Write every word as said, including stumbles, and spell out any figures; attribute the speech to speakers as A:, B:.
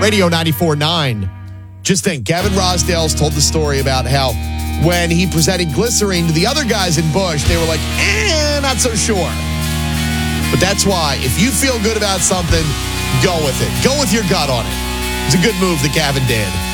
A: Radio ninety-four point nine. Just think, Gavin Rosdale's told the story about how when he presented glycerine to the other guys in Busch, they were like, eh, not so sure. But that's why, if you feel good about something, go with it. Go with your gut on it. It's a good move that Gavin did.